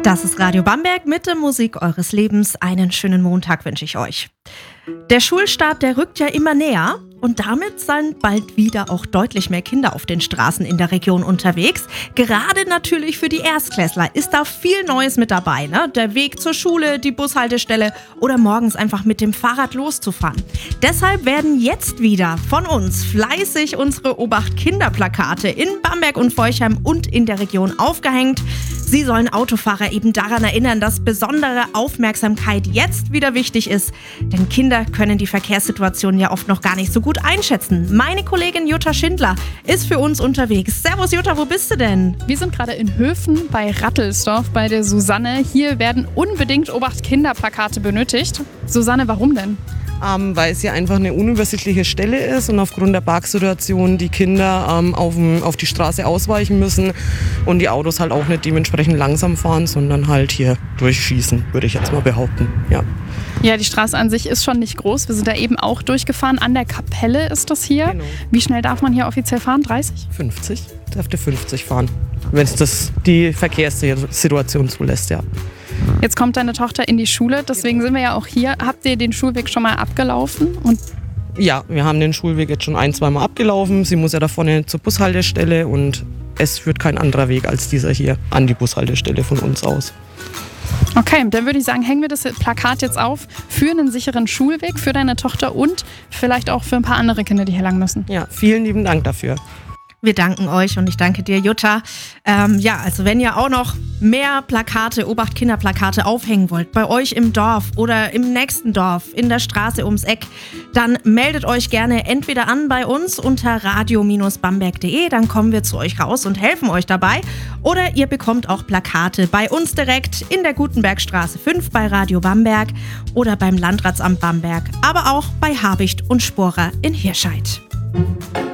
Das ist Radio Bamberg mit der Musik eures Lebens. Einen schönen Montag wünsche ich euch. Der Schulstart, der rückt ja immer näher und damit sind bald wieder auch deutlich mehr Kinder auf den Straßen in der Region unterwegs. Gerade natürlich für die Erstklässler ist da viel Neues mit dabei, ne? Der Weg zur Schule, die Bushaltestelle oder morgens einfach mit dem Fahrrad loszufahren. Deshalb werden jetzt wieder von uns fleißig unsere Obacht-Kinder-Plakate in Bamberg und Forchheim und in der Region aufgehängt. Sie sollen Autofahrer eben daran erinnern, dass besondere Aufmerksamkeit jetzt wieder wichtig ist. Denn Kinder können die Verkehrssituation ja oft noch gar nicht so gut einschätzen. Meine Kollegin Jutta Schindler ist für uns unterwegs. Servus Jutta, wo bist du denn? Wir sind gerade in Höfen bei Rattelsdorf bei der Susanne. Hier werden unbedingt Obacht-Kinder-Plakate benötigt. Susanne, warum denn? Weil es ja einfach eine unübersichtliche Stelle ist und aufgrund der Parksituation die Kinder auf die Straße ausweichen müssen und die Autos halt auch nicht dementsprechend langsam fahren, sondern halt hier durchschießen, würde ich jetzt mal behaupten. Ja, die Straße an sich ist schon nicht groß. Wir sind da eben auch durchgefahren. An der Kapelle ist das hier. Genau. Wie schnell darf man hier offiziell fahren? 30? 50, dürfte 50 fahren, wenn es das die Verkehrssituation zulässt, ja. Jetzt kommt deine Tochter in die Schule, deswegen sind wir ja auch hier. Habt ihr den Schulweg schon mal abgelaufen? Ja, wir haben den Schulweg jetzt schon 1-2 Mal abgelaufen. Sie muss ja da vorne zur Bushaltestelle und es führt kein anderer Weg als dieser hier an die Bushaltestelle von uns aus. Okay, dann würde ich sagen, hängen wir das Plakat jetzt auf für einen sicheren Schulweg für deine Tochter und vielleicht auch für ein paar andere Kinder, die hier lang müssen. Ja, vielen lieben Dank dafür. Wir danken euch und ich danke dir, Jutta. Also wenn ihr auch noch mehr Plakate, Obacht-Kinder-Plakate aufhängen wollt, bei euch im Dorf oder im nächsten Dorf, in der Straße ums Eck, dann meldet euch gerne entweder an bei uns unter radio-bamberg.de, dann kommen wir zu euch raus und helfen euch dabei. Oder ihr bekommt auch Plakate bei uns direkt in der Gutenbergstraße 5 bei Radio Bamberg oder beim Landratsamt Bamberg, aber auch bei Habicht und Sporer in Hirscheid.